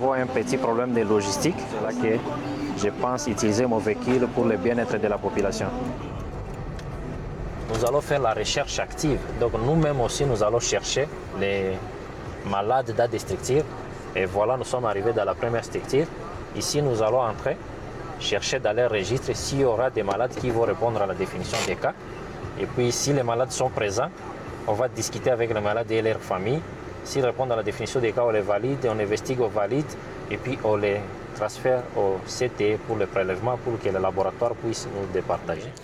avons un petit problème de logistique. C'est là que je pense utiliser mon véhicule pour le bien-être de la population. Nous allons faire la recherche active. Donc nous-mêmes aussi, nous allons chercher les malades dans des structures. Et voilà, nous sommes arrivés dans la première structure. Ici, nous allons entrer, chercher dans les registres s'il y aura des malades qui vont répondre à la définition des cas. Et puis, si les malades sont présents, on va discuter avec les malades et leurs familles. S'ils répondent à la définition des cas, on les valide, on investigue, on valide, et puis on les transfère au CT pour le prélèvement, pour que le laboratoire puisse nous départager.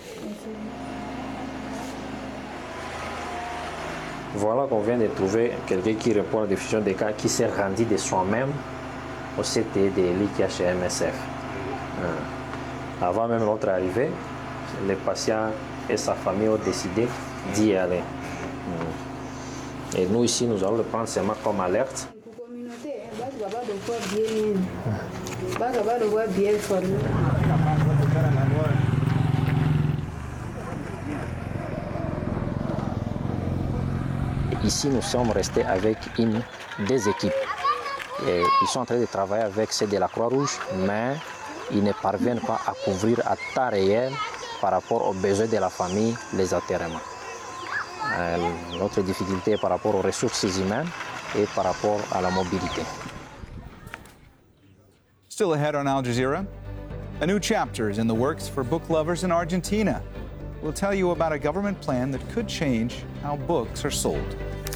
Voilà qu'on vient de trouver quelqu'un qui répond à la définition des cas, qui s'est rendu de soi-même au CT de l'IKHMSF. Avant même notre arrivée, les patients et sa famille ont décidé d'y aller. Et nous ici, nous allons le prendre seulement comme alerte. Ici, nous sommes restés avec des équipes. Et ils sont en train de travailler avec ceux de la Croix-Rouge, mais ils ne parviennent pas à couvrir à temps réel par rapport aux besoins de la famille les atterrements. Notre difficulté est par rapport aux ressources humaines et par rapport à la mobilité. Still ahead on Al Jazeera, a new chapter is in the works for book lovers in Argentina. We'll tell you about a government plan that could change how books are sold.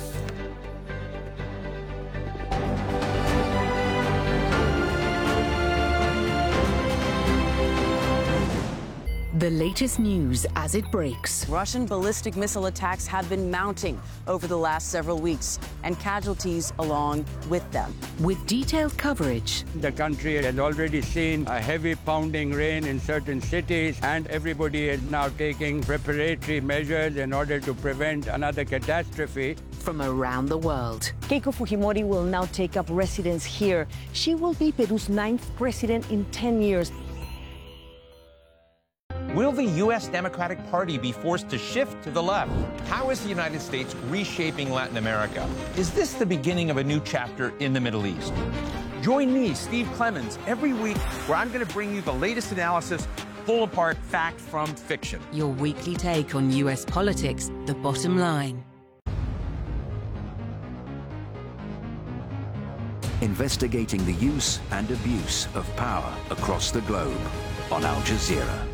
The latest news as it breaks. Russian ballistic missile attacks have been mounting over the last several weeks, and casualties along with them. With detailed coverage. The country has already seen a heavy pounding rain in certain cities, and everybody is now taking preparatory measures in order to prevent another catastrophe. From around the world. Keiko Fujimori will now take up residence here. She will be Peru's 9th president in 10 years. Will the U.S. Democratic Party be forced to shift to the left? How is the United States reshaping Latin America? Is this the beginning of a new chapter in the Middle East? Join me, Steve Clemens, every week where I'm going to bring you the latest analysis, pull apart fact from fiction. Your weekly take on U.S. politics, The Bottom Line. Investigating the use and abuse of power across the globe on Al Jazeera.